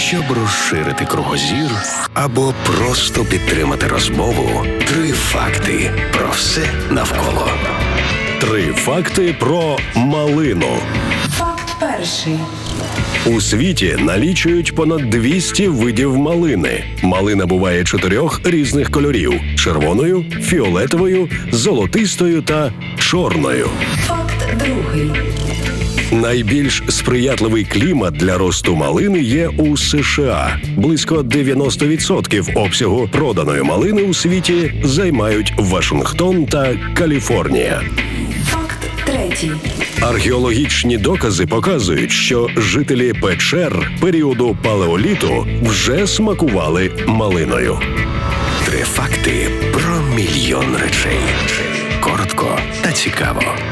Щоб розширити кругозір або просто підтримати розмову, 3 факти про все навколо. 3 факти про малину. Факт перший. У світі налічують понад 200 видів малини. Малина буває 4 різних кольорів – червоною, фіолетовою, золотистою та чорною. Факт другий. Найбільш сприятливий клімат для росту малини є у США. Близько 90% обсягу проданої малини у світі займають Вашингтон та Каліфорнія. Факт третій. Археологічні докази показують, що жителі печер періоду палеоліту вже смакували малиною. 3 факти про мільйон речей. Коротко та цікаво.